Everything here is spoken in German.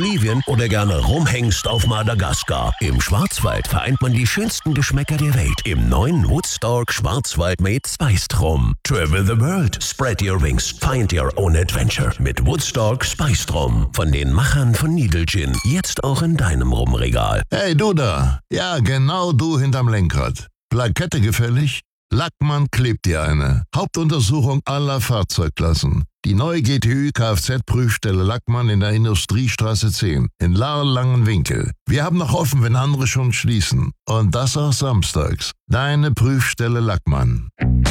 Bolivien oder gerne rumhängst auf Madagaskar. Im Schwarzwald vereint man die schönsten Geschmäcker der Welt im neuen Woodstock Schwarzwald mit Spiced Rum. Travel the world, spread your wings, find your own adventure mit Woodstock Spiced Rum. Von den Machern von Needle Gin, jetzt auch in deinem Rumregal. Hey, du da. Ja, genau du hinterm Lenkrad. Plakette gefällig? Lackmann klebt dir eine. Hauptuntersuchung aller Fahrzeugklassen. Die neue GTÜ Kfz-Prüfstelle Lackmann in der Industriestraße 10 in Langenwinkel. Wir haben noch offen, wenn andere schon schließen. Und das auch samstags. Deine Prüfstelle Lackmann.